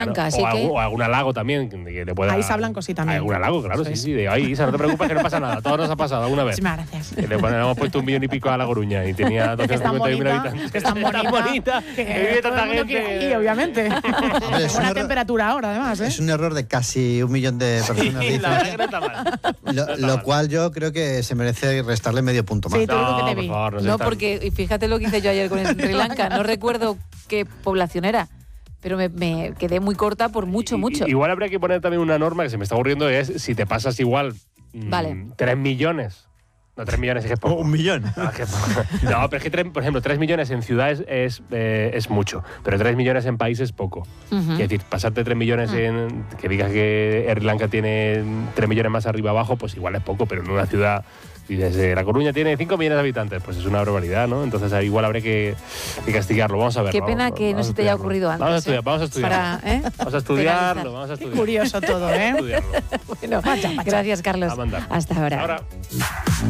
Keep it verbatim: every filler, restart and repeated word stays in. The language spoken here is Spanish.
Claro, así o, que... algún, o alguna lago también. Que le pueda, A Isa Blanco sí también. Alguna lago, claro, Eso sí, es. sí. De, ay, Isa, no te preocupes que no pasa nada. Todo nos ha pasado alguna vez. Muchísimas gracias. Que le, bueno, le hemos puesto un millón y pico a La Coruña y tenía Que es tan doscientos cincuenta mil bonita, habitantes. que es tan bonita, bonita, que que vive todo tanta el mundo quiere gente. ir, obviamente. Hombre, es un Buena error- temperatura ahora, además, ¿eh? Es un error de casi un millón de personas de Sí, la verdad que diferencia, no está mal. lo, No está lo mal. cual yo creo que se merece restarle medio punto más. Sí, te digo No, que te por vi. favor, No, seas tan- porque y fíjate lo que hice yo ayer con Sri Lanka. No recuerdo qué población era, pero me, me quedé muy corta por mucho, I- mucho. Igual habría que poner también una norma que se me está ocurriendo, es si te pasas igual mm, Vale. tres millones. No, tres millones es que es poco. Un millón. No, es que es poco. No, pero es que, tres- por ejemplo, tres millones en ciudades es, eh, es mucho, pero tres millones en países es poco. Ujú. Es decir, pasarte tres millones en. Que digas que Sri Lanka tiene tres millones más arriba abajo, pues igual es poco, pero en una ciudad. Dices, eh, La Coruña tiene cinco millones de habitantes, pues es una barbaridad, ¿no? Entonces ahí igual habría que, que castigarlo. Vamos a ver. Qué pena que no se te haya ocurrido antes. Vamos a estudiar, ¿eh? vamos a estudiarlo. Para, ¿eh? Vamos a estudiarlo, Penalizar. vamos a Qué estudiarlo. curioso todo, Vamos a ¿eh? estudiarlo. Bueno, Vaya, vaya. gracias, Carlos. A mandar. Hasta ahora. Ahora.